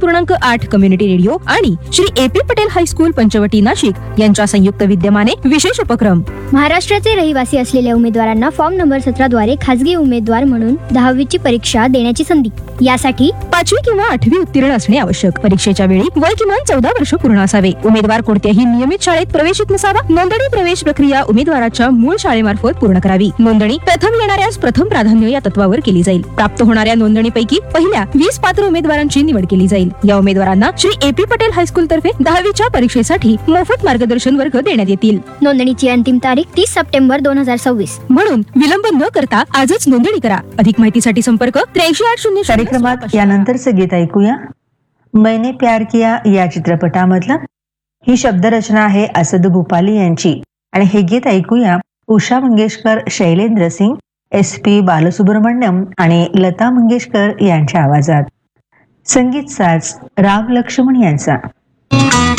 95.8 community radio आणि Shri AP Patel high school Panchavati Nashik यांच्या संयुक्त विद्यमाने विशेष उपक्रम. महाराष्ट्राचे रहिवासी असलेल्या उमेदवारांना फॉर्म नंबर 17 द्वारे खासगी उमेदवार म्हणून 10वीची परीक्षा देण्याची संधी. यासाठी 5वी किंवा 8वी उत्तीर्ण असणे आवश्यक. परीक्षेच्या वेळी वय किमान 14 वर्ष पूर्ण असावे. उमेदवार कोणत्याही नियमित शाळेत प्रवेशित नसावा. नोंदणी प्रवेश प्रक्रिया उमेदवाराच्या मूळ शाळेमार्फत पूर्ण करावी. नोंदणी प्रथम येणाऱ्यास प्रथम प्राधान्य या तत्वावर केली जाईल. प्राप्त होणाऱ्या नोंदणीपैकी पहिल्या 20 पात्र उमेदवारांची निवड केली जाईल. या उमेदवारांना श्री AP पटेल हायस्कूल तर्फे 10वीच्या परीक्षेसाठी मोफत मार्गदर्शन वर्ग देण्यात येतील. नोंदणीची अंतिम तारीख 30 सप्टेंबर 2026 म्हणून विलंब न करता आजच नोंदणी करा. अधिक माहितीसाठी संपर्क 8380. कार्यक्रमात यानंतरचं गीत ऐकूया. मैंने प्यार किया या चित्रपटामधलं. ही शब्दरचना आहे असद भूपाली यांची आणि हे गीत ऐकूया उषा मंगेशकर, शैलेंद्र सिंग, SP बालसुब्रमण्यम आणि लता मंगेशकर यांच्या आवाजात. संगीत साज राम लक्ष्मण यांचा.